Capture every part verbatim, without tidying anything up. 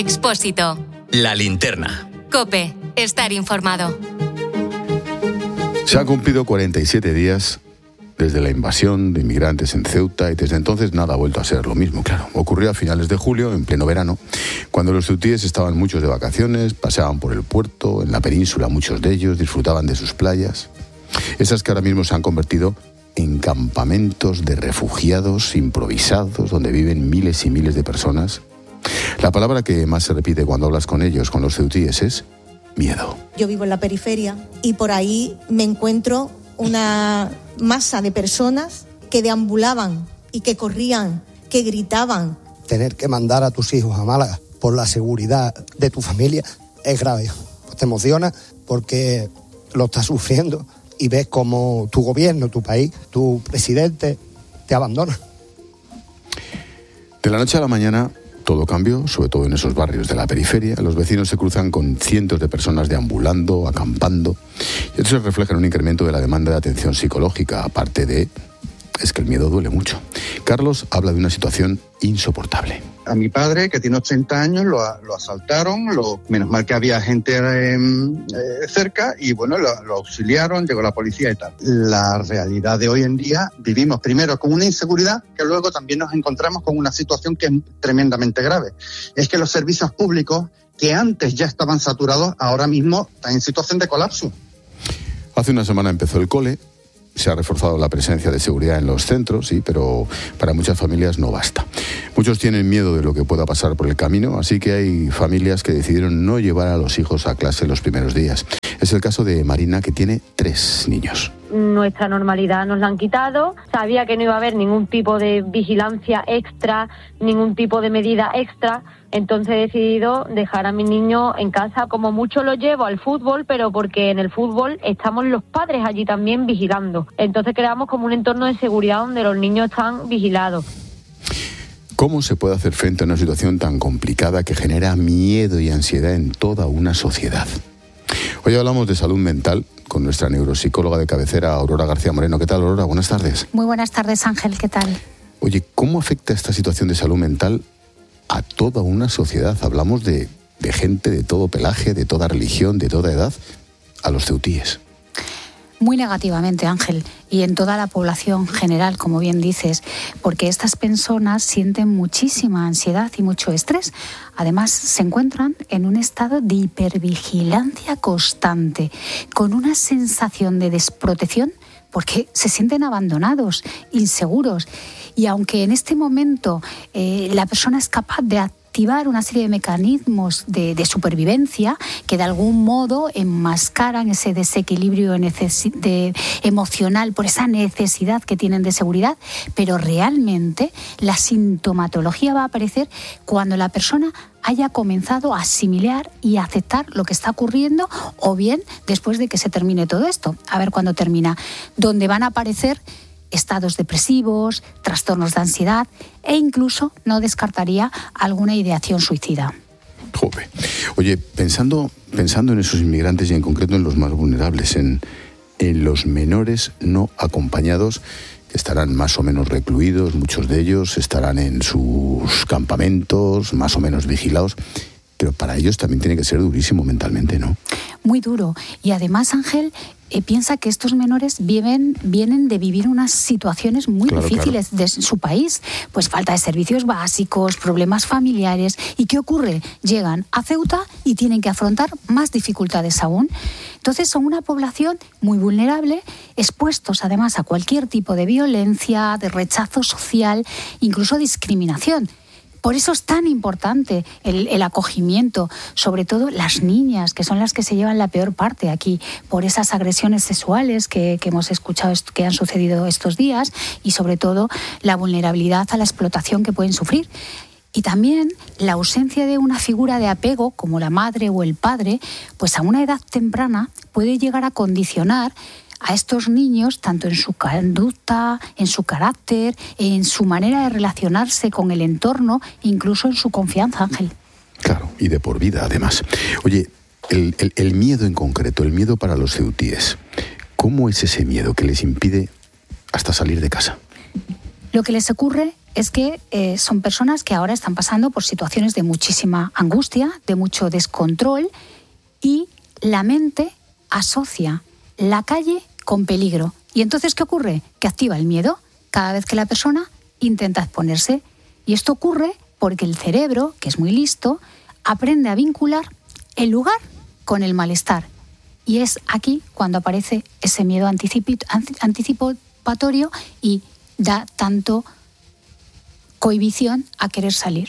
Expósito. La Linterna. COPE. Estar informado. Se han cumplido cuarenta y siete días desde la invasión de inmigrantes en Ceuta y desde entonces nada ha vuelto a ser lo mismo, claro. Ocurrió a finales de julio, en pleno verano, cuando los ceutíes estaban muchos de vacaciones, paseaban por el puerto, en la península muchos de ellos disfrutaban de sus playas. Esas que ahora mismo se han convertido en campamentos de refugiados improvisados donde viven miles y miles de personas. La palabra que más se repite cuando hablas con ellos, con los ceutíes, es miedo. Yo vivo en la periferia y por ahí me encuentro una masa de personas que deambulaban y que corrían, que gritaban. Tener que mandar a tus hijos a Málaga por la seguridad de tu familia es grave. Pues te emociona porque lo estás sufriendo y ves cómo tu gobierno, tu país, tu presidente te abandona. De la noche a la mañana todo cambió, sobre todo en esos barrios de la periferia. Los vecinos se cruzan con cientos de personas deambulando, acampando. Y esto se refleja en un incremento de la demanda de atención psicológica, aparte de... es que el miedo duele mucho. Carlos habla de una situación insoportable. A mi padre, que tiene ochenta años, lo, lo asaltaron, lo, menos mal que había gente eh, eh, cerca y bueno, lo, lo auxiliaron, llegó la policía y tal. La realidad de hoy en día, vivimos primero con una inseguridad que luego también nos encontramos con una situación que es tremendamente grave. Es que los servicios públicos, que antes ya estaban saturados, ahora mismo están en situación de colapso. Hace una semana empezó el cole. Se ha reforzado la presencia de seguridad en los centros, sí, pero para muchas familias no basta. Muchos tienen miedo de lo que pueda pasar por el camino, así que hay familias que decidieron no llevar a los hijos a clase los primeros días. Es el caso de Marina, que tiene tres niños. Nuestra normalidad nos la han quitado. Sabía que no iba a haber ningún tipo de vigilancia extra, ningún tipo de medida extra. Entonces he decidido dejar a mi niño en casa. Como mucho lo llevo al fútbol, pero porque en el fútbol estamos los padres allí también vigilando. Entonces creamos como un entorno de seguridad donde los niños están vigilados. ¿Cómo se puede hacer frente a una situación tan complicada que genera miedo y ansiedad en toda una sociedad? Hoy hablamos de salud mental con nuestra neuropsicóloga de cabecera, Aurora García Moreno. ¿Qué tal, Aurora? Buenas tardes. Muy buenas tardes, Ángel. ¿Qué tal? Oye, ¿cómo afecta esta situación de salud mental a toda una sociedad? Hablamos de, de gente de todo pelaje, de toda religión, de toda edad, a los ceutíes. Muy negativamente, Ángel, y en toda la población general, como bien dices, porque estas personas sienten muchísima ansiedad y mucho estrés. Además, se encuentran en un estado de hipervigilancia constante, con una sensación de desprotección, porque se sienten abandonados, inseguros. Y aunque en este momento eh, la persona es capaz de activar una serie de mecanismos de, de supervivencia que de algún modo enmascaran ese desequilibrio necesi- de, emocional por esa necesidad que tienen de seguridad, pero realmente la sintomatología va a aparecer cuando la persona haya comenzado a asimilar y a aceptar lo que está ocurriendo, o bien después de que se termine todo esto. A ver cuándo termina, donde van a aparecer estados depresivos, trastornos de ansiedad e incluso no descartaría alguna ideación suicida. Jope. Oye, pensando, pensando en esos inmigrantes y en concreto en los más vulnerables, en, en los menores no acompañados, que estarán más o menos recluidos, muchos de ellos estarán en sus campamentos, más o menos vigilados, pero para ellos también tiene que ser durísimo mentalmente, ¿no? Muy duro. Y además, Ángel, eh, piensa que estos menores viven, vienen de vivir unas situaciones muy claro, difíciles claro. de su país. Pues falta de servicios básicos, problemas familiares. ¿Y qué ocurre? Llegan a Ceuta y tienen que afrontar más dificultades aún. Entonces son una población muy vulnerable, expuestos además a cualquier tipo de violencia, de rechazo social, incluso discriminación. Por eso es tan importante el, el acogimiento, sobre todo las niñas, que son las que se llevan la peor parte aquí, por esas agresiones sexuales que, que hemos escuchado que han sucedido estos días, y sobre todo la vulnerabilidad a la explotación que pueden sufrir. Y también la ausencia de una figura de apego, como la madre o el padre, pues a una edad temprana puede llegar a condicionar a estos niños, tanto en su conducta, en su carácter, en su manera de relacionarse con el entorno, incluso en su confianza, Ángel. Claro, y de por vida, además. Oye, el, el, el miedo en concreto, el miedo para los ceutíes, ¿cómo es ese miedo que les impide hasta salir de casa? Lo que les ocurre es que eh, son personas que ahora están pasando por situaciones de muchísima angustia, de mucho descontrol, y la mente asocia la calle con peligro. ¿Y entonces qué ocurre? Que activa el miedo cada vez que la persona intenta exponerse. Y esto ocurre porque el cerebro, que es muy listo, aprende a vincular el lugar con el malestar. Y es aquí cuando aparece ese miedo anticipatorio y da tanto cohibición a querer salir.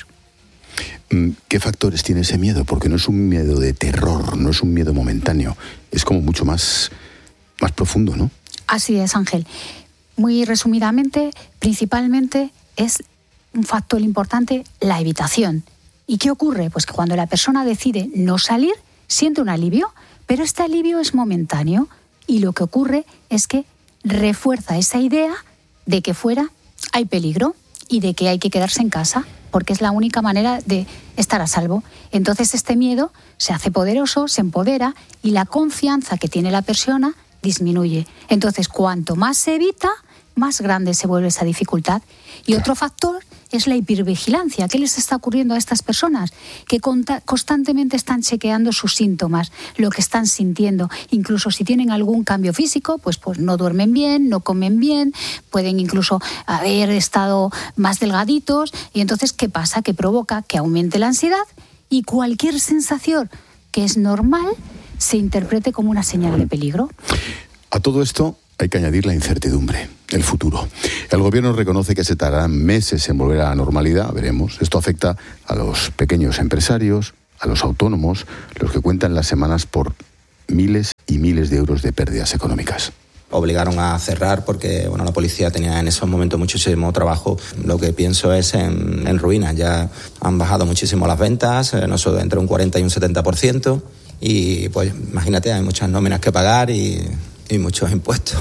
¿Qué factores tiene ese miedo? Porque no es un miedo de terror, no es un miedo momentáneo, es como mucho más, más profundo, ¿no? Así es, Ángel. Muy resumidamente, principalmente es un factor importante la evitación. ¿Y qué ocurre? Pues que cuando la persona decide no salir, siente un alivio, pero este alivio es momentáneo y lo que ocurre es que refuerza esa idea de que fuera hay peligro y de que hay que quedarse en casa porque es la única manera de estar a salvo. Entonces este miedo se hace poderoso, se empodera y la confianza que tiene la persona disminuye. Entonces cuanto más se evita, más grande se vuelve esa dificultad. Y otro factor es la hipervigilancia. ¿Qué les está ocurriendo a estas personas? Que constantemente están chequeando sus síntomas, lo que están sintiendo. Incluso si tienen algún cambio físico, pues, pues no duermen bien, no comen bien, pueden incluso haber estado más delgaditos. Y entonces, ¿qué pasa? Que provoca que aumente la ansiedad y cualquier sensación que es normal se interprete como una señal de peligro. A todo esto hay que añadir la incertidumbre, el futuro. El gobierno reconoce que se tardarán meses en volver a la normalidad, veremos. Esto afecta a los pequeños empresarios, a los autónomos, los que cuentan las semanas por miles y miles de euros de pérdidas económicas. Obligaron a cerrar porque bueno, la policía tenía en esos momentos muchísimo trabajo. Lo que pienso es en, en ruinas. Ya han bajado muchísimo las ventas, no solo entre un cuarenta y un setenta por ciento. Y pues imagínate, hay muchas nóminas que pagar y... y muchos impuestos.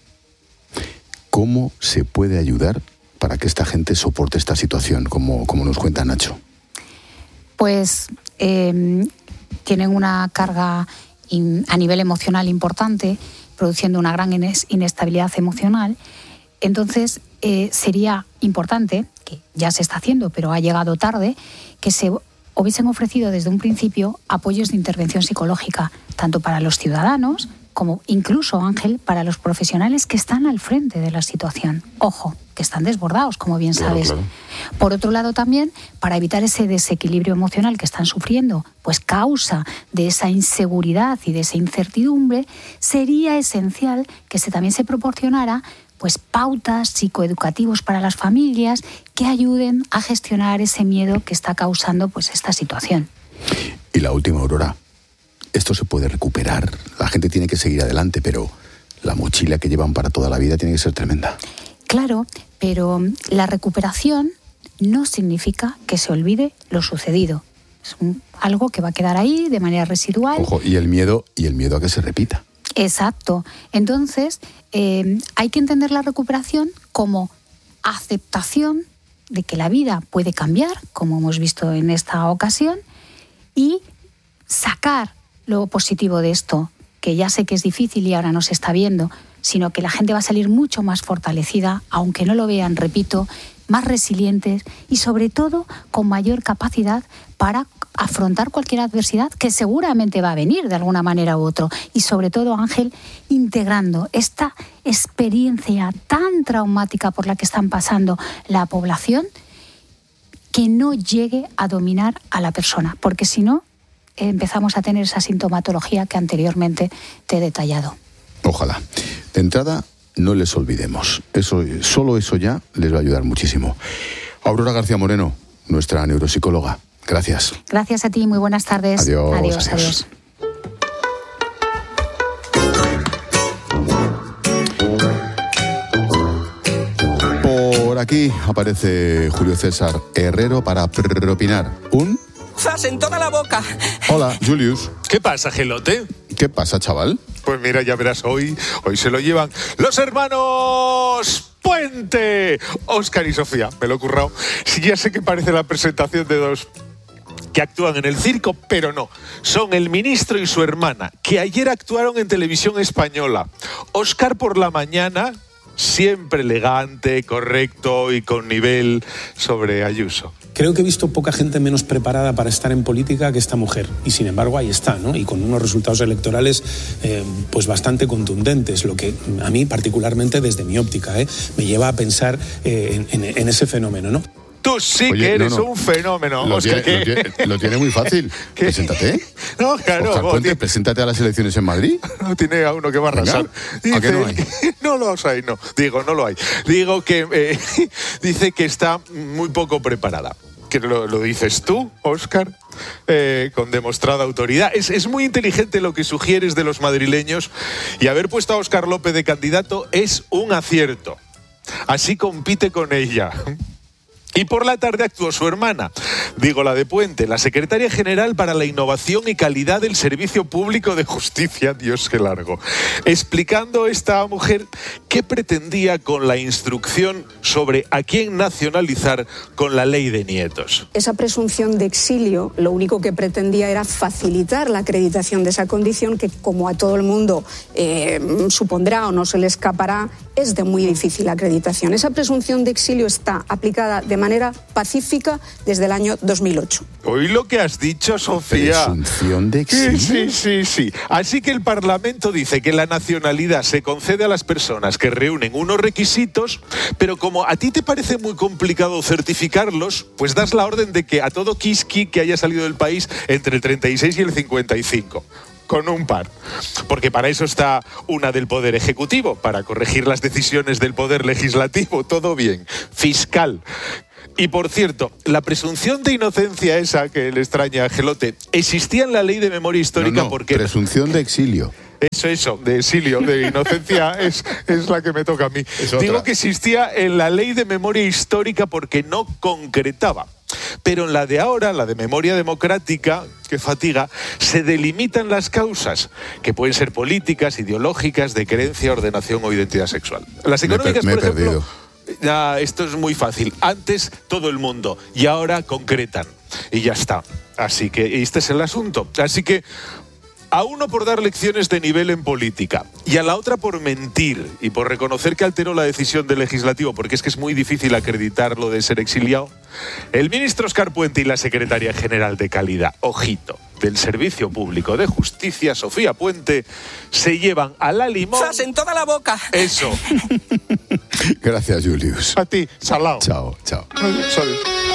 ¿Cómo se puede ayudar para que esta gente soporte esta situación, como, como nos cuenta Nacho? Pues eh, tienen una carga in, a nivel emocional importante, produciendo una gran inestabilidad emocional. Entonces eh, sería importante, que ya se está haciendo, pero ha llegado tarde, que se hubiesen ofrecido desde un principio apoyos de intervención psicológica, tanto para los ciudadanos como incluso, Ángel, para los profesionales que están al frente de la situación. Ojo, que están desbordados, como bien sabes. Claro, claro. Por otro lado también, para evitar ese desequilibrio emocional que están sufriendo, pues causa de esa inseguridad y de esa incertidumbre, sería esencial que se, también se proporcionara pues pautas psicoeducativos para las familias que ayuden a gestionar ese miedo que está causando pues esta situación. Y la última, Aurora. Esto se puede recuperar, la gente tiene que seguir adelante, pero la mochila que llevan para toda la vida tiene que ser tremenda. Claro, pero la recuperación no significa que se olvide lo sucedido. Es un, algo que va a quedar ahí de manera residual. Ojo, y el miedo, y el miedo a que se repita. Exacto. Entonces, eh, hay que entender la recuperación como aceptación de que la vida puede cambiar, como hemos visto en esta ocasión, y sacar lo positivo de esto, que ya sé que es difícil y ahora no se está viendo, sino que la gente va a salir mucho más fortalecida, aunque no lo vean, repito, más resilientes y sobre todo con mayor capacidad para afrontar cualquier adversidad que seguramente va a venir de alguna manera u otra. Y sobre todo, Ángel, integrando esta experiencia tan traumática por la que están pasando la población, que no llegue a dominar a la persona, porque si no, empezamos a tener esa sintomatología que anteriormente te he detallado. Ojalá. De entrada, no les olvidemos. Eso, solo eso ya les va a ayudar muchísimo. Aurora García Moreno, nuestra neuropsicóloga. Gracias. Gracias a ti, muy buenas tardes. Adiós. Adiós, adiós. adiós. Por aquí aparece Julio César Herrero para propinar un... ¡Zas en toda la boca! Hola, Julius. ¿Qué pasa, Gelote? ¿Qué pasa, chaval? Pues mira, ya verás, hoy, hoy se lo llevan los hermanos Puente. Óscar y Sofía, me lo he currado. Sí, ya sé que parece la presentación de dos que actúan en el circo, pero no. Son el ministro y su hermana, que ayer actuaron en televisión española. Óscar por la mañana, siempre elegante, correcto y con nivel sobre Ayuso. Creo que he visto poca gente menos preparada para estar en política que esta mujer. Y sin embargo ahí está, ¿no? Y con unos resultados electorales eh, pues bastante contundentes, lo que a mí particularmente desde mi óptica ¿eh? me lleva a pensar eh, en, en, en ese fenómeno, ¿no? Tú sí Oye, que eres no, no. un fenómeno. Lo, Óscar, tiene, que... lo, tiene, lo tiene muy fácil. ¿Qué? Preséntate. No, claro. Óscar Puente, tiene... preséntate a las elecciones en Madrid. No tiene a uno que va a arrasar. Dice, ¿a qué no hay? No los hay, no. Digo, no lo hay. Digo que eh, dice que está muy poco preparada. Que lo, lo dices tú, Óscar, eh, con demostrada autoridad. Es, es muy inteligente lo que sugieres de los madrileños y haber puesto a Óscar López de candidato es un acierto. Así compite con ella. Y por la tarde actuó su hermana, digo la de Puente, la secretaria general para la innovación y calidad del Servicio Público de Justicia, Dios qué largo, explicando esta mujer qué pretendía con la instrucción sobre a quién nacionalizar con la ley de nietos. Esa presunción de exilio lo único que pretendía era facilitar la acreditación de esa condición que, como a todo el mundo eh, supondrá o no se le escapará, es de muy difícil acreditación. Esa presunción de exilio está aplicada de manera pacífica desde el año dos mil ocho. Oí lo que has dicho, Sofía. ¿Presunción de exilio? Sí, sí, sí, sí. Así que el Parlamento dice que la nacionalidad se concede a las personas que reúnen unos requisitos, pero como a ti te parece muy complicado certificarlos, pues das la orden de que a todo quisqui que haya salido del país entre el treinta y seis y el cincuenta y cinco. Con un par. Porque para eso está una del Poder Ejecutivo, para corregir las decisiones del Poder Legislativo. Todo bien. Fiscal. Y por cierto, la presunción de inocencia esa que le extraña a Gelote existía en la Ley de Memoria Histórica no, no, porque... presunción de exilio. Eso, eso, de exilio, de inocencia, es, es la que me toca a mí. Digo que existía en la Ley de Memoria Histórica porque no concretaba. Pero en la de ahora, la de memoria democrática, que fatiga, se delimitan las causas, que pueden ser políticas, ideológicas, de creencia, ordenación o identidad sexual. Las económicas, me, me por ejemplo, perdido. Ya, esto es muy fácil. Antes todo el mundo y ahora concretan. Y ya está. Así que este es el asunto. Así que a uno por dar lecciones de nivel en política y a la otra por mentir y por reconocer que alteró la decisión del legislativo, porque es que es muy difícil acreditar lo de ser exiliado, el ministro Óscar Puente y la secretaria general de calidad, ojito, del Servicio Público de Justicia, Sofía Puente, se llevan a la limón... ¡Fras en toda la boca! Eso. Gracias, Julius. A ti, salao. Chao, chao. Sorry.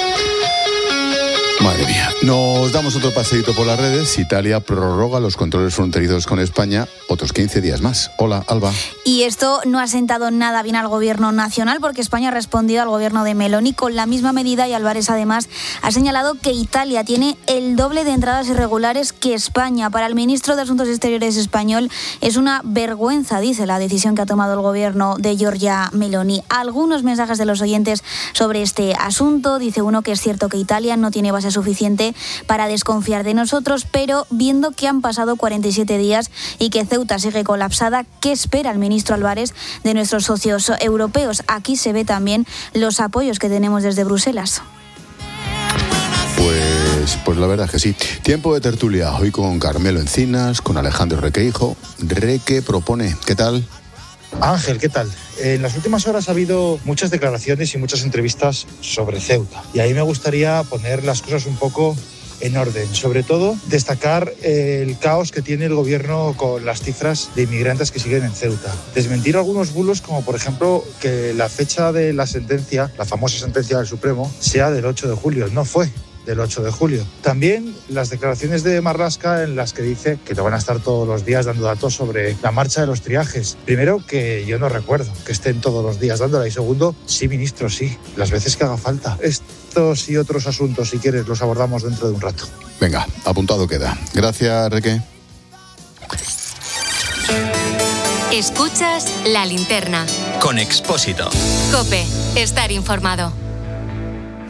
Madre mía. Nos damos otro paseíto por las redes. Italia prorroga los controles fronterizos con España otros quince días más. Hola, Alba. Y esto no ha sentado nada bien al gobierno nacional porque España ha respondido al gobierno de Meloni con la misma medida y Álvarez además ha señalado que Italia tiene el doble de entradas irregulares que España. Para el ministro de Asuntos Exteriores español es una vergüenza, dice, la decisión que ha tomado el gobierno de Giorgia Meloni. Algunos mensajes de los oyentes sobre este asunto. Dice uno que es cierto que Italia no tiene base suficiente para desconfiar de nosotros, pero viendo que han pasado cuarenta y siete días y que Ceuta sigue colapsada, ¿qué espera el ministro Álvarez de nuestros socios europeos? Aquí se ve también los apoyos que tenemos desde Bruselas. Pues, pues la verdad es que sí. Tiempo de tertulia, hoy con Carmelo Encinas, con Alejandro Requeijo. Reque propone, ¿qué tal? Ángel, ¿qué tal? En las últimas horas ha habido muchas declaraciones y muchas entrevistas sobre Ceuta. Y ahí me gustaría poner las cosas un poco en orden. Sobre todo, destacar el caos que tiene el gobierno con las cifras de inmigrantes que siguen en Ceuta. Desmentir algunos bulos, como por ejemplo que la fecha de la sentencia, la famosa sentencia del Supremo, sea del ocho de julio. No fue del ocho de julio. También las declaraciones de Marlaska en las que dice que te van a estar todos los días dando datos sobre la marcha de los triajes. Primero, que yo no recuerdo que estén todos los días dándola, y segundo, sí, ministro, sí, las veces que haga falta. Estos y otros asuntos, si quieres, los abordamos dentro de un rato. Venga, apuntado queda. Gracias, Reque. Escuchas La Linterna. Con Expósito. COPE. Estar informado.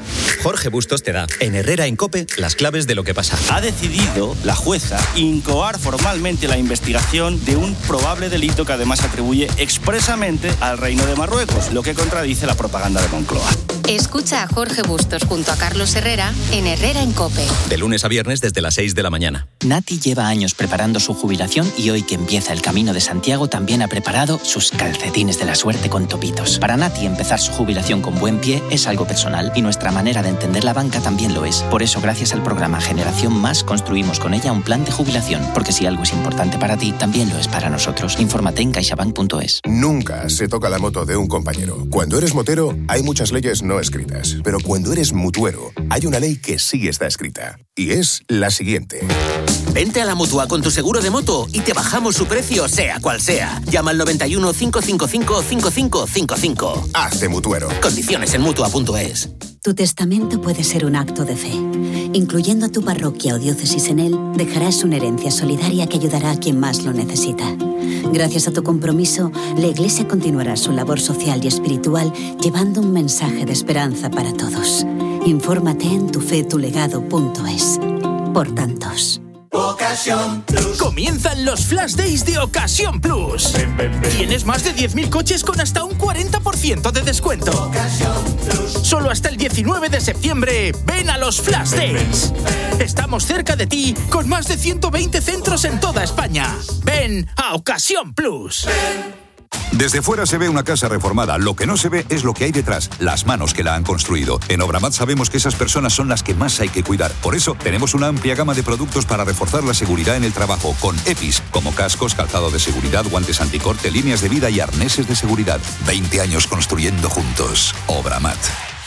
Jorge Bustos te da, en Herrera en COPE, las claves de lo que pasa. Ha decidido la jueza incoar formalmente la investigación de un probable delito que además atribuye expresamente al Reino de Marruecos, lo que contradice la propaganda de Moncloa. Escucha a Jorge Bustos junto a Carlos Herrera en Herrera en COPE. De lunes a viernes desde las seis de la mañana. Nati lleva años preparando su jubilación y hoy que empieza el Camino de Santiago también ha preparado sus calcetines de la suerte con topitos. Para Nati empezar su jubilación con buen pie es algo personal y nuestra manera de entender la banca también lo es. Por eso, gracias al programa Generación Más, construimos con ella un plan de jubilación. Porque si algo es importante para ti, también lo es para nosotros. Infórmate en caixabank punto es. Nunca se toca la moto de un compañero. Cuando eres motero, hay muchas leyes no escritas. Pero cuando eres mutuero, hay una ley que sí está escrita. Y es la siguiente. Vente a la Mutua con tu seguro de moto y te bajamos su precio, sea cual sea. Llama al noventa y uno, cinco cinco cinco, cinco cinco cinco cinco. Hazte mutuero. Condiciones en mutua punto es. Tu testamento puede ser un acto de fe. Incluyendo a tu parroquia o diócesis en él, dejarás una herencia solidaria que ayudará a quien más lo necesita. Gracias a tu compromiso, la Iglesia continuará su labor social y espiritual llevando un mensaje de esperanza para todos. Infórmate en tufetulegado punto es. Por tantos. Ocasión Plus. Comienzan los Flash Days de Ocasión Plus. Ven, ven, ven. Tienes más de diez mil coches con hasta un cuarenta por ciento de descuento. Ocasión Plus. Solo hasta el diecinueve de septiembre. Ven a los Flash ven, Days. Ven, ven. Estamos cerca de ti con más de ciento veinte centros en toda España. Ven a Ocasión Plus. Ven. Desde fuera se ve una casa reformada, lo que no se ve es lo que hay detrás, las manos que la han construido. En Obramat sabemos que esas personas son las que más hay que cuidar. Por eso tenemos una amplia gama de productos para reforzar la seguridad en el trabajo, con EPIs, como cascos, calzado de seguridad, guantes anticorte, líneas de vida y arneses de seguridad. veinte años construyendo juntos. Obramat.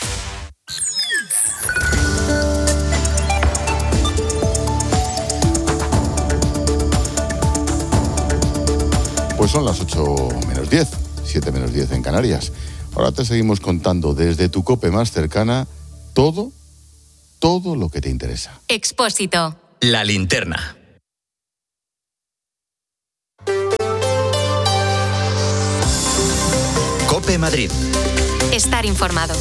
Pues son las ocho menos diez, siete menos diez en Canarias. Ahora te seguimos contando desde tu COPE más cercana todo, todo lo que te interesa. Expósito. La linterna. COPE Madrid. Estar informado.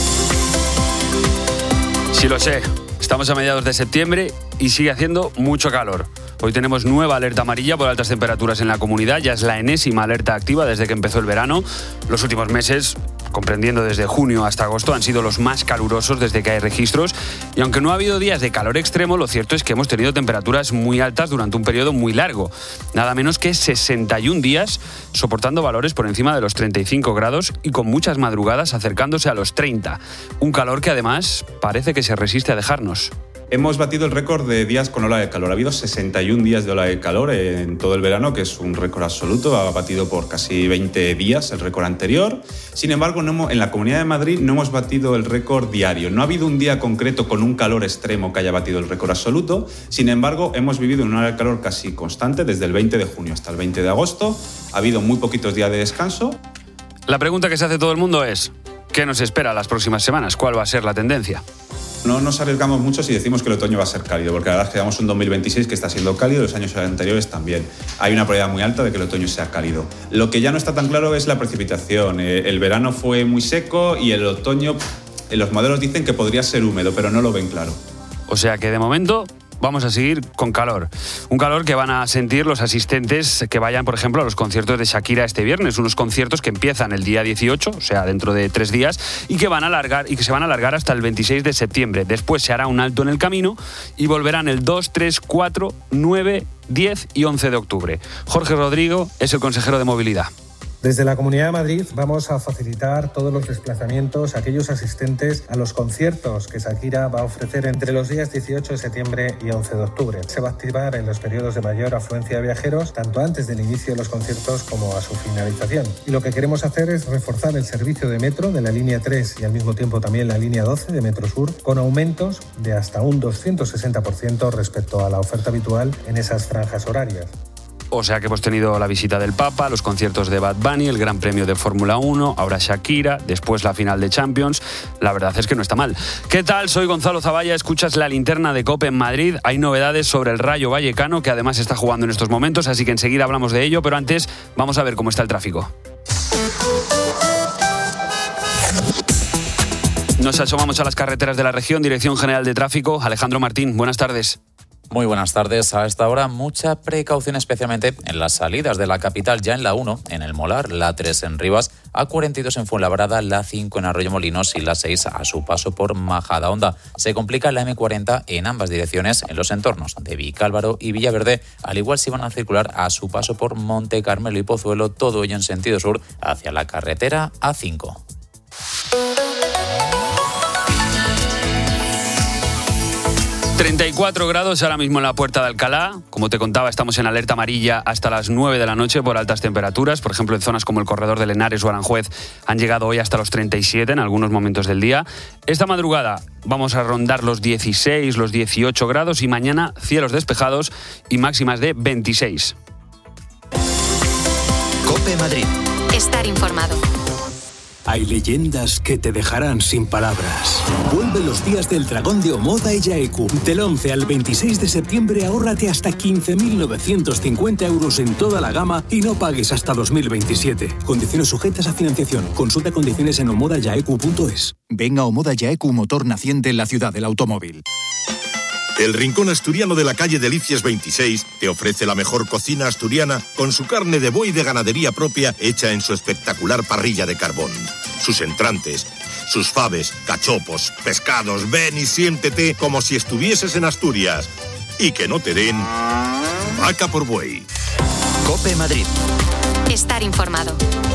Sí lo sé, estamos a mediados de septiembre y sigue haciendo mucho calor. Hoy tenemos nueva alerta amarilla por altas temperaturas en la comunidad, ya es la enésima alerta activa desde que empezó el verano. Los últimos meses, comprendiendo desde junio hasta agosto, han sido los más calurosos desde que hay registros. Y aunque no ha habido días de calor extremo, lo cierto es que hemos tenido temperaturas muy altas durante un periodo muy largo. Nada menos que sesenta y un días, soportando valores por encima de los treinta y cinco grados y con muchas madrugadas acercándose a los treinta. Un calor que además parece que se resiste a dejarnos. Hemos batido el récord de días con ola de calor. Ha habido sesenta y un días de ola de calor en todo el verano, que es un récord absoluto. Ha batido por casi veinte días el récord anterior. Sin embargo, no hemos, en la Comunidad de Madrid no hemos batido el récord diario. No ha habido un día concreto con un calor extremo que haya batido el récord absoluto. Sin embargo, hemos vivido en una ola de calor casi constante desde el veinte de junio hasta el veinte de agosto. Ha habido muy poquitos días de descanso. La pregunta que se hace todo el mundo es: ¿qué nos espera las próximas semanas? ¿Cuál va a ser la tendencia? No nos arriesgamos mucho si decimos que el otoño va a ser cálido, porque la verdad es que llevamos un dos mil veintiséis que está siendo cálido, los años anteriores también. Hay una probabilidad muy alta de que el otoño sea cálido. Lo que ya no está tan claro es la precipitación. El verano fue muy seco y el otoño, los modelos dicen que podría ser húmedo, pero no lo ven claro. O sea que de momento vamos a seguir con calor. Un calor que van a sentir los asistentes que vayan, por ejemplo, a los conciertos de Shakira este viernes. Unos conciertos que empiezan el día dieciocho, o sea, dentro de tres días, y que van a alargar y que se van a alargar hasta el veintiséis de septiembre. Después se hará un alto en el camino y volverán el dos, tres, cuatro, nueve, diez y once de octubre. Jorge Rodrigo es el consejero de movilidad. Desde la Comunidad de Madrid vamos a facilitar todos los desplazamientos a aquellos asistentes a los conciertos que Shakira va a ofrecer entre los días dieciocho de septiembre y once de octubre. Se va a activar en los periodos de mayor afluencia de viajeros, tanto antes del inicio de los conciertos como a su finalización. Y lo que queremos hacer es reforzar el servicio de metro de la línea tres y al mismo tiempo también la línea doce de Metro Sur, con aumentos de hasta un doscientos sesenta por ciento respecto a la oferta habitual en esas franjas horarias. O sea que hemos tenido la visita del Papa, los conciertos de Bad Bunny, el Gran Premio de Fórmula uno, ahora Shakira, después la final de Champions. La verdad es que no está mal. ¿Qué tal? Soy Gonzalo Zavalla, escuchas La Linterna de COPE en Madrid. Hay novedades sobre el Rayo Vallecano, que además está jugando en estos momentos, así que enseguida hablamos de ello, pero antes vamos a ver cómo está el tráfico. Nos asomamos a las carreteras de la región. Dirección General de Tráfico, Alejandro Martín, buenas tardes. Muy buenas tardes. A esta hora, mucha precaución, especialmente en las salidas de la capital, ya en la uno, en El Molar, la tres en Rivas, A cuarenta y dos en Fuenlabrada, la cinco en Arroyomolinos y la seis a su paso por Majadahonda. Se complica la eme cuarenta en ambas direcciones en los entornos de Vicálvaro y Villaverde, al igual si van a circular a su paso por Monte Carmelo y Pozuelo, todo ello en sentido sur hacia la carretera A cinco. treinta y cuatro grados ahora mismo en la Puerta de Alcalá. Como te contaba, estamos en alerta amarilla hasta las nueve de la noche por altas temperaturas. Por ejemplo, en zonas como el Corredor de Henares o Aranjuez han llegado hoy hasta los treinta y siete en algunos momentos del día. Esta madrugada vamos a rondar los dieciséis, los dieciocho grados y mañana cielos despejados y máximas de veintiséis. COPE Madrid. Estar informado. Hay leyendas que te dejarán sin palabras. Vuelven los días del Dragón de Omoda y Yaeku. Del once al veintiséis de septiembre ahórrate hasta quince mil novecientos cincuenta euros en toda la gama y no pagues hasta dos mil veintisiete. Condiciones sujetas a financiación. Consulta condiciones en omoda yaeku punto es. Venga Omoda Yaeku, motor naciente en la ciudad del automóvil. El Rincón Asturiano de la calle Delicias veintiséis te ofrece la mejor cocina asturiana con su carne de buey de ganadería propia hecha en su espectacular parrilla de carbón. Sus entrantes, sus faves, cachopos, pescados, ven y siéntete como si estuvieses en Asturias. Y que no te den vaca por buey. COPE Madrid. Estar informado.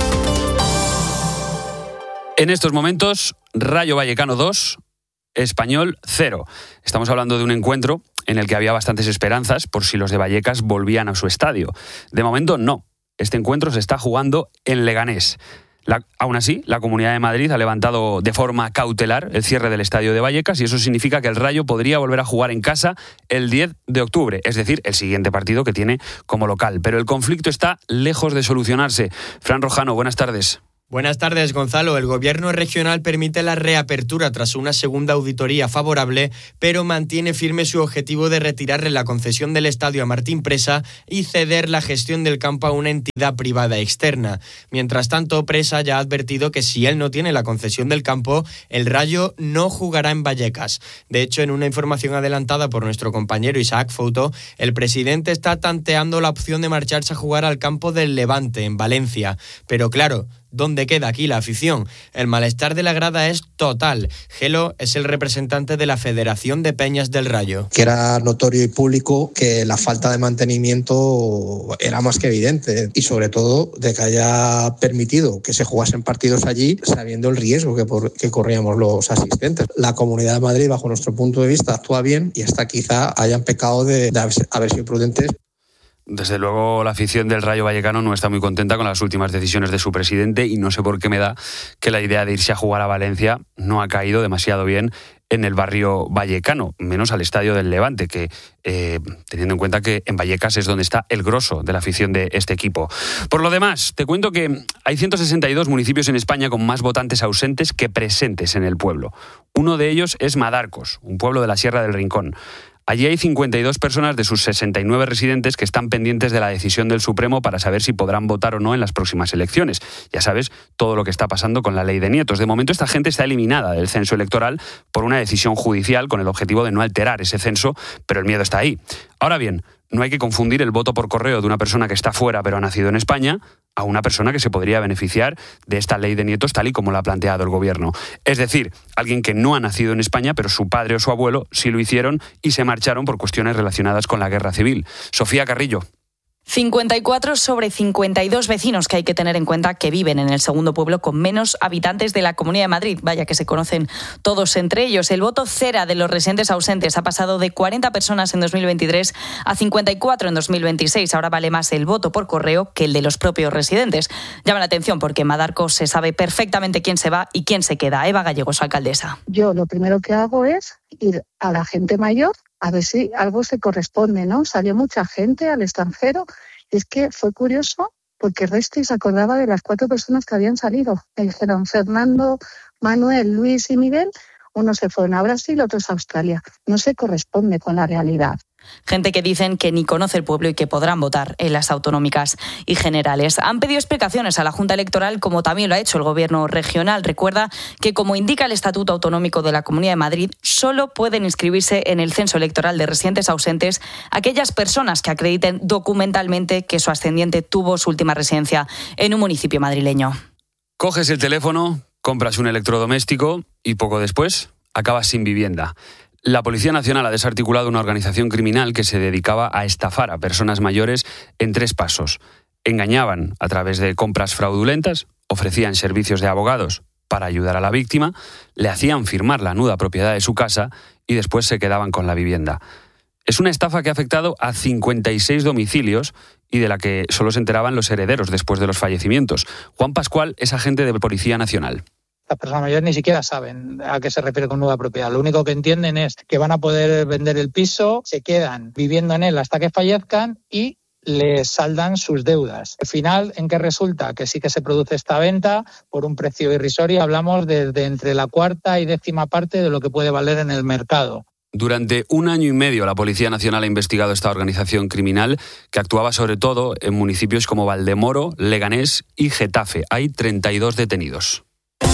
En estos momentos, Rayo Vallecano dos, Español cero. Estamos hablando de un encuentro en el que había bastantes esperanzas por si los de Vallecas volvían a su estadio. De momento no. Este encuentro se está jugando en Leganés. La, aún así, la Comunidad de Madrid ha levantado de forma cautelar el cierre del estadio de Vallecas y eso significa que el Rayo podría volver a jugar en casa el diez de octubre, es decir, el siguiente partido que tiene como local. Pero el conflicto está lejos de solucionarse. Fran Rojano, buenas tardes. Buenas tardes, Gonzalo. El gobierno regional permite la reapertura tras una segunda auditoría favorable, pero mantiene firme su objetivo de retirarle la concesión del estadio a Martín Presa y ceder la gestión del campo a una entidad privada externa. Mientras tanto, Presa ya ha advertido que si él no tiene la concesión del campo, el Rayo no jugará en Vallecas. De hecho, en una información adelantada por nuestro compañero Isaac Fouto, el presidente está tanteando la opción de marcharse a jugar al campo del Levante, en Valencia. Pero claro, ¿dónde queda aquí la afición? El malestar de la grada es total. Gelo es el representante de la Federación de Peñas del Rayo. Que era notorio y público que la falta de mantenimiento era más que evidente y sobre todo de que haya permitido que se jugasen partidos allí sabiendo el riesgo que, por, que corríamos los asistentes. La Comunidad de Madrid, bajo nuestro punto de vista, actúa bien y hasta quizá hayan pecado de, de haber, haber sido prudentes. Desde luego, la afición del Rayo Vallecano no está muy contenta con las últimas decisiones de su presidente y no sé por qué me da que la idea de irse a jugar a Valencia no ha caído demasiado bien en el barrio vallecano, menos al estadio del Levante, que eh, teniendo en cuenta que en Vallecas es donde está el grosso de la afición de este equipo. Por lo demás, te cuento que hay ciento sesenta y dos municipios en España con más votantes ausentes que presentes en el pueblo. Uno de ellos es Madarcos, un pueblo de la Sierra del Rincón. Allí hay cincuenta y dos personas de sus sesenta y nueve residentes que están pendientes de la decisión del Supremo para saber si podrán votar o no en las próximas elecciones. Ya sabes todo lo que está pasando con la ley de nietos. De momento esta gente está eliminada del censo electoral por una decisión judicial con el objetivo de no alterar ese censo, pero el miedo está ahí. Ahora bien, no hay que confundir el voto por correo de una persona que está fuera pero ha nacido en España a una persona que se podría beneficiar de esta ley de nietos tal y como la ha planteado el gobierno. Es decir, alguien que no ha nacido en España, pero su padre o su abuelo sí lo hicieron y se marcharon por cuestiones relacionadas con la guerra civil. Sofía Carrillo. cincuenta y cuatro sobre cincuenta y dos vecinos que hay que tener en cuenta que viven en el segundo pueblo con menos habitantes de la Comunidad de Madrid. Vaya que se conocen todos entre ellos. El voto cera de los residentes ausentes ha pasado de cuarenta personas en dos mil veintitrés a cincuenta y cuatro en dos mil veintiséis. Ahora vale más el voto por correo que el de los propios residentes. Llama la atención porque en Madarcos se sabe perfectamente quién se va y quién se queda. Eva Gallego, su alcaldesa. Yo lo primero que hago es ir a la gente mayor a ver si algo se corresponde, ¿no? Salió mucha gente al extranjero y es que fue curioso porque el resto se acordaba de las cuatro personas que habían salido. Me dijeron Fernando, Manuel, Luis y Miguel. Unos se fueron a Brasil, otros a Australia. No se corresponde con la realidad. Gente que dicen que ni conoce el pueblo y que podrán votar en las autonómicas y generales. Han pedido explicaciones a la Junta Electoral, como también lo ha hecho el Gobierno regional. Recuerda que, como indica el Estatuto Autonómico de la Comunidad de Madrid, solo pueden inscribirse en el censo electoral de residentes ausentes aquellas personas que acrediten documentalmente que su ascendiente tuvo su última residencia en un municipio madrileño. Coges el teléfono, compras un electrodoméstico y poco después acabas sin vivienda. La Policía Nacional ha desarticulado una organización criminal que se dedicaba a estafar a personas mayores en tres pasos. Engañaban a través de compras fraudulentas, ofrecían servicios de abogados para ayudar a la víctima, le hacían firmar la nuda propiedad de su casa y después se quedaban con la vivienda. Es una estafa que ha afectado a cincuenta y seis domicilios y de la que solo se enteraban los herederos después de los fallecimientos. Juan Pascual es agente de Policía Nacional. Las personas mayores ni siquiera saben a qué se refiere con nueva propiedad. Lo único que entienden es que van a poder vender el piso, se quedan viviendo en él hasta que fallezcan y les saldan sus deudas. Al final, ¿en qué resulta? Que sí que se produce esta venta por un precio irrisorio. Hablamos de, de entre la cuarta y décima parte de lo que puede valer en el mercado. Durante un año y medio la Policía Nacional ha investigado esta organización criminal que actuaba sobre todo en municipios como Valdemoro, Leganés y Getafe. Hay treinta y dos detenidos.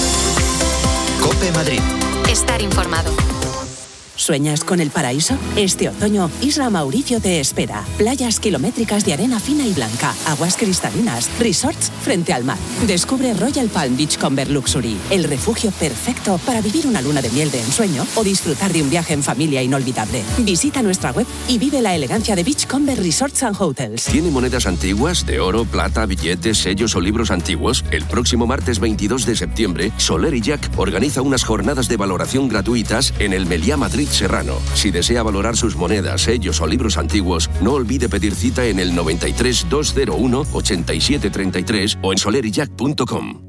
COPE Madrid. Estar informado. ¿Sueñas con el paraíso? Este otoño, Isla Mauricio te espera. Playas kilométricas de arena fina y blanca, aguas cristalinas, resorts frente al mar. Descubre Royal Palm Beachcomber Luxury, el refugio perfecto para vivir una luna de miel de ensueño o disfrutar de un viaje en familia inolvidable. Visita nuestra web y vive la elegancia de Beachcomber Resorts and Hotels. ¿Tiene monedas antiguas de oro, plata, billetes, sellos o libros antiguos? El próximo martes veintidós de septiembre, Soler y Jack organiza unas jornadas de valoración gratuitas en el Meliá Madrid Serrano. Si desea valorar sus monedas, sellos o libros antiguos, no olvide pedir cita en el noventa y tres, doscientos uno, ochenta y siete treinta y tres o en soler y jack punto com.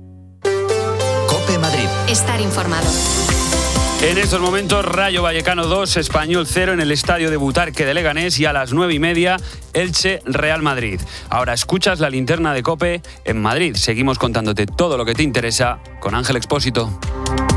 COPE Madrid. Estar informado. En estos momentos, Rayo Vallecano dos, Español cero en el estadio de Butarque de Leganés y a las nueve y media, Elche Real Madrid. Ahora escuchas la linterna de COPE en Madrid. Seguimos contándote todo lo que te interesa con Ángel Expósito.